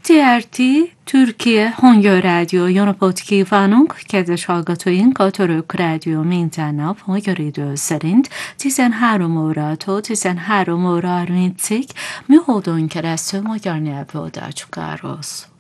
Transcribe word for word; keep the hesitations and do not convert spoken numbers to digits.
té er té Türkiye Hangö Rádió. Jó napot kívánunk, kedves hallgatóink! A Török Rádió minden nap magyar idő szerint tizenhárom órától tizenhárom óra harmincig műholdon keresztül magyar nyelvű adásokat